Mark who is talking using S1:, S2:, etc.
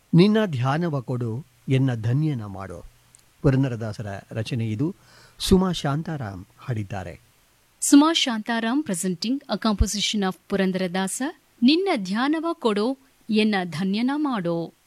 S1: ನಿನ್ನ ಧ್ಯಾನವ ಕೊಡು ಎನ್ನ ಧನ್ಯನ ಮಾಡೋ. ಪುರಂದರದಾಸರ ರಚನೆ ಇದು. ಸುಮಾ ಶಾಂತಾರಾಮ್ ಹಾಡಿದ್ದಾರೆ.
S2: Suma Shantaram presenting a composition of Purandaradasa. ನಿನ್ನ ಧ್ಯಾನವ ಕೊಡೋ ಎನ್ನ ಧನ್ಯನ ಮಾಡೋ.